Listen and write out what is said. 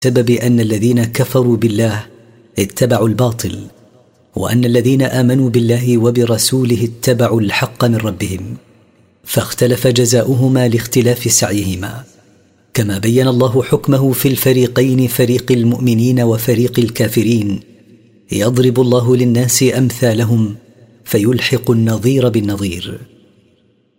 بسبب أن الذين كفروا بالله اتبعوا الباطل، وأن الذين آمنوا بالله وبرسوله اتبعوا الحق من ربهم، فاختلف جزاؤهما لاختلاف سعيهما. كما بين الله حكمه في الفريقين، فريق المؤمنين وفريق الكافرين، يضرب الله للناس أمثالهم فيلحق النظير بالنظير.